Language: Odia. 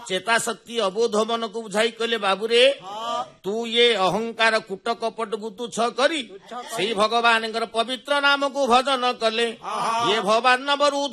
ଚେତା ଶକ୍ତି ଅବୋଧ ମନକୁ ବୁଝାଇ କହିଲେ ବାବୁରେ ତୁ ଇଏ ଅହଙ୍କାର କୁଟ କପଟକୁ ତୁଚ୍ଛ କରି ସେଇ ଭଗବାନଙ୍କର ପବିତ୍ର ନାମକୁ ଭଜନ କଲେ ଇଏ ଭଗବାନ ନବରୁ